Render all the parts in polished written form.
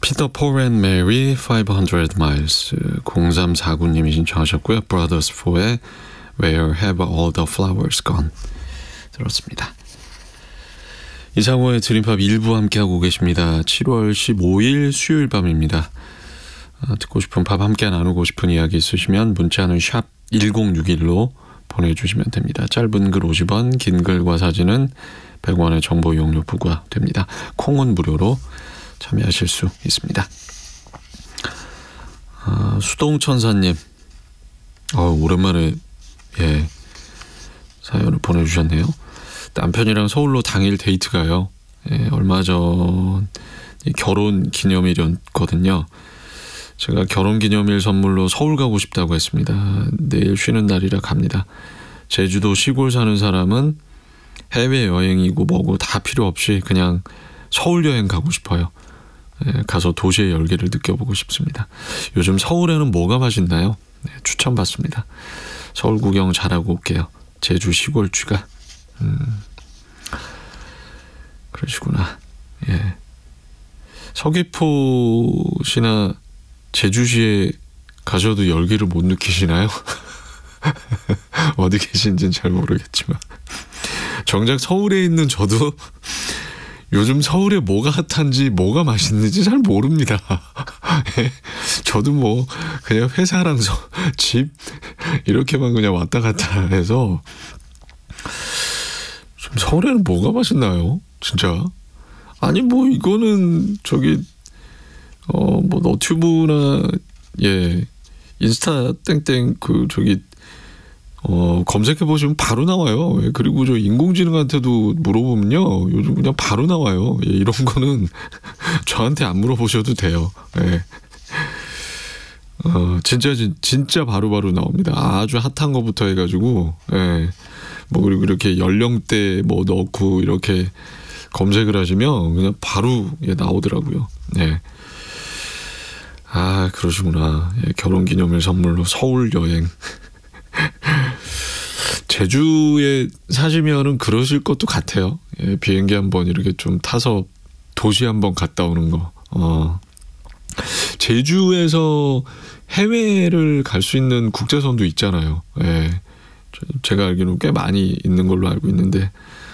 피터 폴 앤 메리 500 miles 0349님이 신청하셨고요. Brothers 4의 Where have all the flowers gone 들었습니다. 이상호의 드림팝 1부 함께하고 계십니다. 7월 15일 수요일 밤입니다. 듣고 싶은 팝 함께 나누고 싶은 이야기 있으시면 문자는 샵 1061로 보내주시면 됩니다. 짧은 글 50원, 긴 글과 사진은 100원의 정보 이용료 부과됩니다. 콩은 무료로 참여하실 수 있습니다. 수동천사님, 오랜만에 사연을 보내주셨네요. 남편이랑 서울로 당일 데이트 가요. 얼마 전 결혼 기념일이었거든요. 제가 결혼 기념일 선물로 서울 가고 싶다고 했습니다. 내일 쉬는 날이라 갑니다. 제주도 시골 사는 사람은 해외여행이고 뭐고 다 필요 없이 그냥 서울 여행 가고 싶어요. 가서 도시의 열기를 느껴보고 싶습니다. 요즘 서울에는 뭐가 맛있나요? 추천받습니다. 서울 구경 잘하고 올게요. 제주 시골 쥐가. 그러시구나. 서귀포시나 제주시에 가셔도 열기를 못 느끼시나요? 어디 계신지는 잘 모르겠지만 정작 서울에 있는 저도 요즘 서울에 뭐가 핫한지 뭐가 맛있는지 잘 모릅니다. 저도 뭐 그냥 회사랑 집 이렇게만 그냥 왔다 갔다 해서 좀 서울에는 뭐가 맛있나요? 진짜? 아니 뭐 이거는 저기 뭐 너튜브나 인스타 땡땡 그 저기 검색해 보시면 바로 나와요. 그리고 저 인공지능한테도 물어보면요 요즘 그냥 바로 나와요. 이런 거는 저한테 안 물어보셔도 돼요. 진짜 바로바로 나옵니다. 아주 핫한 거부터 해가지고 뭐 그리고 이렇게 연령대 뭐 넣고 이렇게 검색을 하시면 그냥 바로 나오더라고요. 그러시구나. 결혼기념일 선물로 서울 여행. 제주에 사시면은 그러실 것도 같아요. 비행기 한번 이렇게 좀 타서 도시 한번 갔다 오는 거. 제주에서 해외를 갈 수 있는 국제선도 있잖아요. 제가 알기로는 꽤 많이 있는 걸로 알고 있는데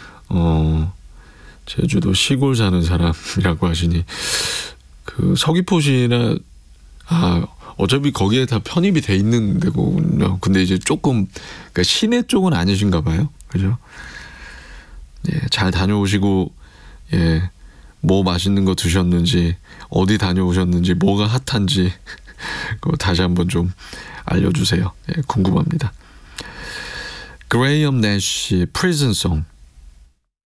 제주도 시골 사는 사람이라고 하시니 그 서귀포시나 어차피 거기에 다 편입이 돼 있는 데거든요. 근데 이제 조금 그러니까 시내 쪽은 아니신가 봐요. 그죠? 잘 다녀오시고 뭐 맛있는 거 드셨는지 어디 다녀오셨는지 뭐가 핫한지 그거 다시 한번 좀 알려주세요. 궁금합니다. 그레이엄 내쉬 프리즌송